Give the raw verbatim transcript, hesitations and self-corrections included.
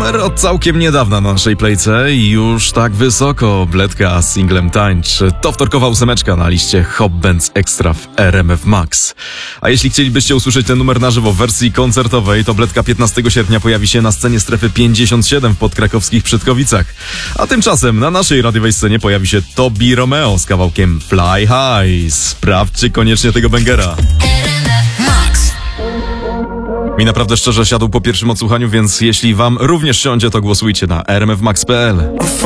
Numer od całkiem niedawna na naszej playce i już tak wysoko. Bledka z singlem Tańcz. To wtorkowa ósemeczka na liście Hot Bands Extra w R M F Max. A jeśli chcielibyście usłyszeć ten numer na żywo w wersji koncertowej, to Bledka piętnastego sierpnia pojawi się na scenie Strefy pięćdziesiąt siedem w podkrakowskich Przytkowicach. A tymczasem na naszej radiowej scenie pojawi się Tobi Romeo z kawałkiem Fly High. Sprawdźcie koniecznie tego bangera. Mi naprawdę szczerze siadł po pierwszym odsłuchaniu, więc jeśli wam również siądzie, to głosujcie na r m f max kropka p l.